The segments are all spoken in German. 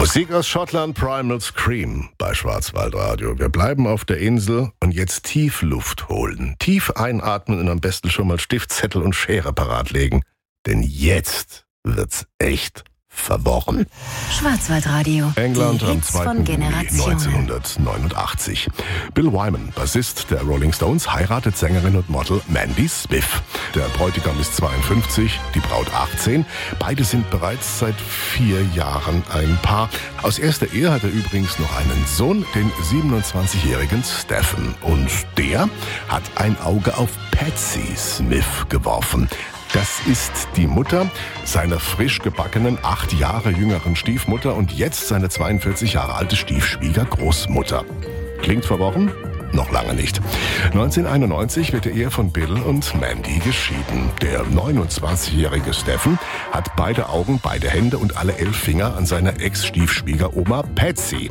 Musik aus Schottland, Primal Scream bei Schwarzwaldradio. Wir bleiben auf der Insel und jetzt tief Luft holen. Tief einatmen und am besten schon mal Stift, Zettel und Schere parat legen. Denn jetzt wird's echt verworren. Schwarzwaldradio. England am Hits 2. von Juli Generationen. 1989. Bill Wyman, Bassist der Rolling Stones, heiratet Sängerin und Model Mandy Smith. Der Bräutigam ist 52, die Braut 18. Beide sind bereits seit 4 Jahren ein Paar. Aus erster Ehe hat er übrigens noch einen Sohn, den 27-jährigen Stephen. Und der hat ein Auge auf Patsy Smith geworfen. Das ist die Mutter seiner frisch gebackenen 8 Jahre jüngeren Stiefmutter und jetzt seine 42 Jahre alte Stiefschwiegergroßmutter. Klingt verworren? Noch lange nicht. 1991 wird die Ehe von Bill und Mandy geschieden. Der 29-jährige Stephen hat beide Augen, beide Hände und alle 11 Finger an seiner Ex-Stiefschwiegeroma Patsy.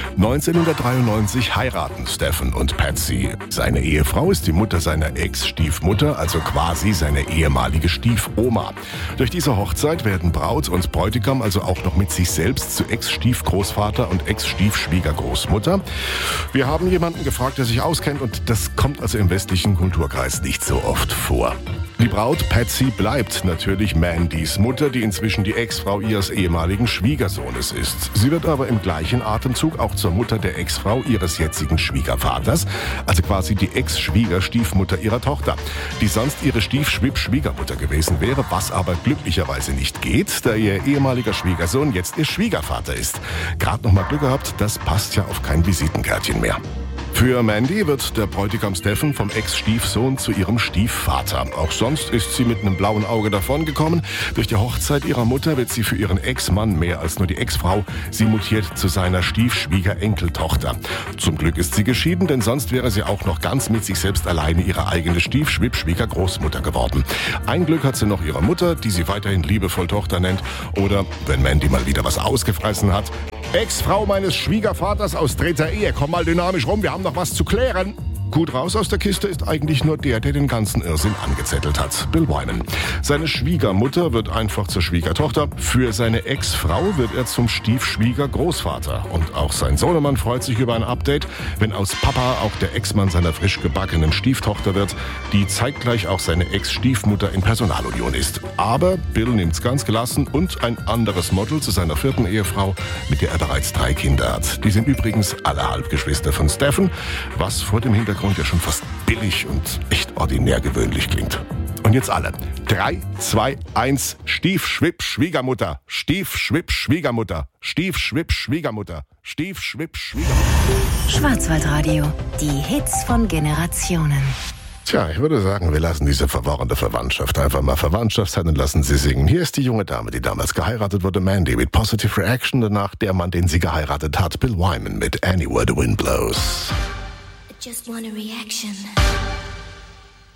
1993 heiraten Stephen und Patsy. Seine Ehefrau ist die Mutter seiner Ex-Stiefmutter, also quasi seine ehemalige Stiefoma. Durch diese Hochzeit werden Braut und Bräutigam also auch noch mit sich selbst zu Ex-Stiefgroßvater und Ex-Stiefschwiegergroßmutter. Wir haben jemanden gefragt, der sich auskennt und das kommt also im westlichen Kulturkreis nicht so oft vor. Die Braut Patsy bleibt natürlich Mandys Mutter, die inzwischen die Ex-Frau ihres ehemaligen Schwiegersohnes ist. Sie wird aber im gleichen Atemzug auch zur Mutter der Ex-Frau ihres jetzigen Schwiegervaters, also quasi die Ex-Schwiegerstiefmutter ihrer Tochter, die sonst ihre Stiefschwiegermutter gewesen wäre, was aber glücklicherweise nicht geht, da ihr ehemaliger Schwiegersohn jetzt ihr Schwiegervater ist. Gerade noch mal Glück gehabt, das passt ja auf kein Visitenkärtchen mehr. Für Mandy wird der Bräutigam Stephen vom Ex-Stiefsohn zu ihrem Stiefvater. Auch sonst ist sie mit einem blauen Auge davongekommen. Durch die Hochzeit ihrer Mutter wird sie für ihren Ex-Mann mehr als nur die Ex-Frau. Sie mutiert zu seiner Stiefschwiegerenkeltochter. Zum Glück ist sie geschieden, denn sonst wäre sie auch noch ganz mit sich selbst alleine ihre eigene Stiefschwiegergroßmutter geworden. Ein Glück hat sie noch ihre Mutter, die sie weiterhin liebevoll Tochter nennt. Oder, wenn Mandy mal wieder was ausgefressen hat, Ex-Frau meines Schwiegervaters aus dritter Ehe, komm mal dynamisch rum, wir haben noch was zu klären. Gut raus aus der Kiste ist eigentlich nur der den ganzen Irrsinn angezettelt hat, Bill Wyman. Seine Schwiegermutter wird einfach zur Schwiegertochter. Für seine Ex-Frau wird er zum Stiefschwiegergroßvater. Und auch sein Sohnemann freut sich über ein Update, wenn aus Papa auch der Ex-Mann seiner frisch gebackenen Stieftochter wird, die zeitgleich auch seine Ex-Stiefmutter in Personalunion ist. Aber Bill nimmt's ganz gelassen und ein anderes Model zu seiner 4. Ehefrau, mit der er bereits 3 Kinder hat. Die sind übrigens alle Halbgeschwister von Stephen, was vor dem Hintergrund ja schon fast billig und echt ordinär gewöhnlich klingt. Und jetzt alle. 3, 2, 1. Stiefschwipp, Schwiegermutter. Stiefschwipp, Schwiegermutter. Stiefschwipp, Schwiegermutter. Stiefschwipp, Schwiegermutter. Schwarzwaldradio. Die Hits von Generationen. Tja, ich würde sagen, wir lassen diese verworrene Verwandtschaft einfach mal Verwandtschaft sein und lassen sie singen. Hier ist die junge Dame, die damals geheiratet wurde, Mandy, mit Positive Reaction. Danach der Mann, den sie geheiratet hat, Bill Wyman mit Anywhere the Wind Blows. Just want a reaction.